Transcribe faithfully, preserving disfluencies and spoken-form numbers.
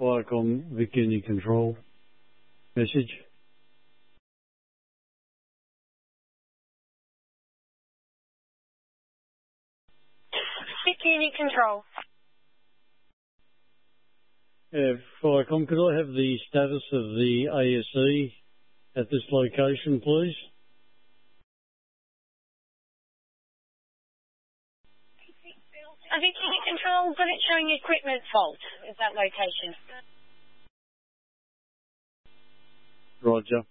Viacom Vicuni Control. Message. Vicuni Control. Yeah, Viacom, could I have the status of the A S E at this location, please? I think Vicuni Control, but it's showing equipment fault at that location. Roger.